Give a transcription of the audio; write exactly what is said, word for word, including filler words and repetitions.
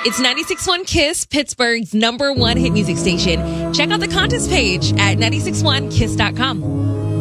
It's ninety-six point one KISS, Pittsburgh's number one hit music station. Check out the contest page at nine six one kiss dot com.